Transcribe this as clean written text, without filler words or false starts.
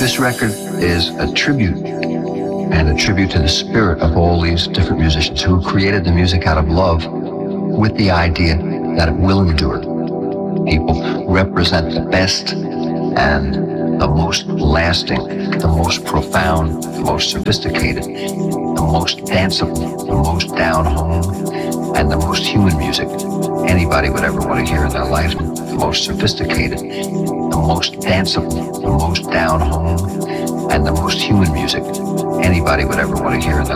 This record is a tribute, and a tribute to the spirit of all these different musicians who created the music out of love with the idea that it will endure. People represent the best and the most lasting, the most profound, the most sophisticated, the most danceable, the most down-home, and the most human music anybody would ever want to hear in their life. The most sophisticated, the most danceable, the most down-home, and the most human music anybody would ever want to hear in their life.